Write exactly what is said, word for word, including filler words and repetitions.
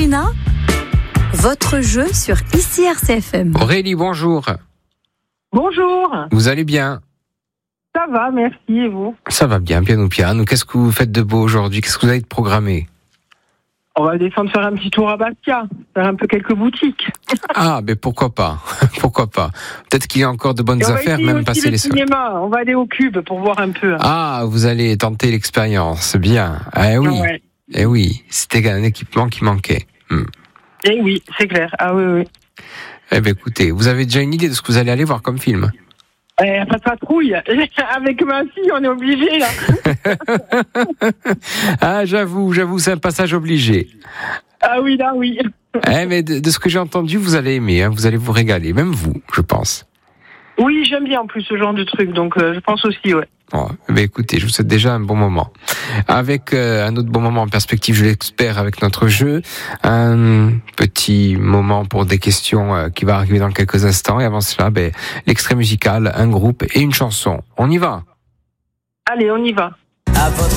Sabrina, votre jeu sur I C R C F M. Aurélie, bonjour. Bonjour. Vous allez bien? Ça va, merci, et vous? Ça va bien, piano piano. Qu'est-ce que vous faites de beau aujourd'hui? Qu'est-ce que vous avez de programmé? On va descendre faire un petit tour à Bastia, faire un peu quelques boutiques. Ah, mais pourquoi pas? Pourquoi pas? Peut-être qu'il y a encore de bonnes Et on va affaires, essayer même aussi passer le les soldes. cinéma. On va aller au Cube pour voir un peu. Ah, vous allez tenter l'expérience. Bien. Eh oui. Ouais. Eh oui. C'était un équipement qui manquait. Hmm. Eh oui, c'est clair. Ah oui, oui. Eh bien, écoutez, vous avez déjà une idée de ce que vous allez aller voir comme film? Eh, pas de patrouille. Avec ma fille, on est obligé là. Ah, j'avoue, j'avoue, c'est un passage obligé. Ah oui, là, oui. Eh, mais de, de ce que j'ai entendu, vous allez aimer, hein, vous allez vous régaler, même vous, je pense. Oui, j'aime bien en plus ce genre de truc, donc euh, je pense aussi, ouais. Bon, mais écoutez, je vous souhaite déjà un bon moment. Avec euh, un autre bon moment en perspective, je l'espère, avec notre jeu. Un petit moment pour des questions euh, qui va arriver dans quelques instants. Et avant cela, ben, l'extrait musical, un groupe et une chanson. On y va. Allez, on y va. À votre